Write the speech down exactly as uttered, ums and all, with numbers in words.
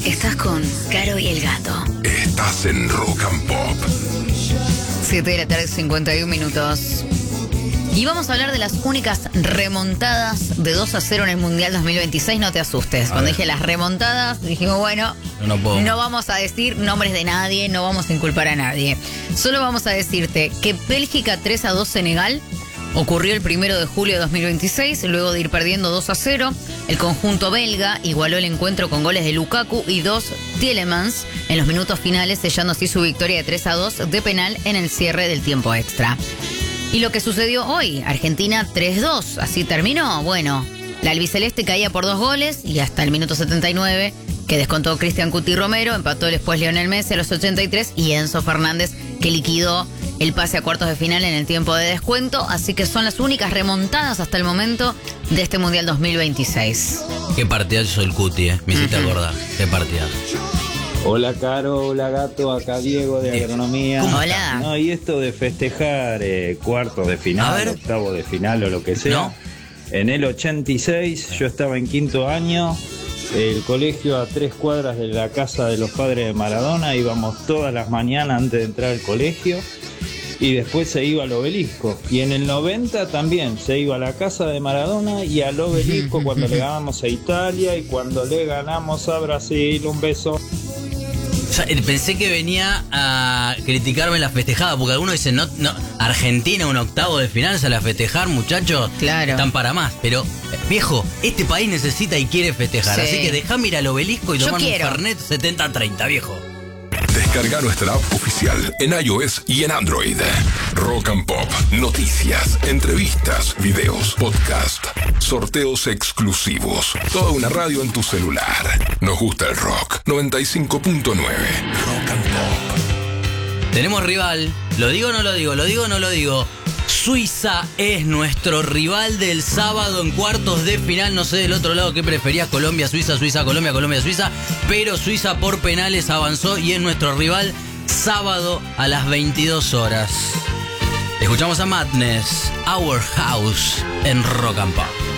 Estás con Caro y el Gato. Estás en Rock and Pop. siete de la tarde, cincuenta y un minutos. Y vamos a hablar de las únicas remontadas de dos a cero en el Mundial dos mil veintiséis. No te asustes. Cuando dije las remontadas, dijimos, bueno, no, no, no vamos a decir nombres de nadie, no vamos a inculpar a nadie. Solo vamos a decirte que Bélgica tres a dos Senegal ocurrió el primero de julio de dos mil veintiséis, luego de ir perdiendo dos a cero. El conjunto belga igualó el encuentro con goles de Lukaku y dos Tielemans en los minutos finales, sellando así su victoria de tres a dos de penal en el cierre del tiempo extra. Y lo que sucedió hoy, Argentina tres dos, así terminó. Bueno, la albiceleste caía por dos goles y hasta el minuto setenta y nueve, que descontó Cristian Cuti Romero, empató después Lionel Messi a los ochenta y tres y Enzo Fernández, que liquidó el pase a cuartos de final en el tiempo de descuento. Así que son las únicas remontadas hasta el momento de este Mundial dos mil veintiséis. Qué partidazo el Cuti, eh. Me hiciste uh-huh. acordar. Qué partidazo. Hola Caro, hola Gato, acá Diego de Agronomía. ¿Cómo? Hola. No, y esto de festejar eh, cuartos de final, octavos de final o lo que sea. ¿No? En el ochenta y seis yo estaba en quinto año, el colegio a tres cuadras de la casa de los padres de Maradona, íbamos todas las mañanas antes de entrar al colegio y después se iba al obelisco. Y en el noventa también se iba a la casa de Maradona y al obelisco cuando le ganamos a Italia y cuando le ganamos a Brasil. Un beso. Pensé que venía a criticarme la festejada, porque algunos dicen, no, no, Argentina un octavo de final, sale a festejar, muchachos. Claro. Están para más. Pero, viejo, este país necesita y quiere festejar. Sí. Así que dejame ir al obelisco y tomar un Fernet setenta treinta, viejo. Descarga nuestra app oficial en iOS y en Android. Rock and Pop, noticias, entrevistas, videos, podcast, sorteos exclusivos. Toda una radio en tu celular. Nos gusta el rock. noventa y cinco punto nueve. Rock and Pop. Tenemos rival. Lo digo o no lo digo, lo digo o no lo digo. Suiza es nuestro rival del sábado en cuartos de final. No sé del otro lado qué preferías, Colombia, Suiza, Suiza, Colombia, Colombia, Suiza. Pero Suiza por penales avanzó y es nuestro rival sábado a las veintidós horas. Escuchamos a Madness, Our House en Rock and Pop.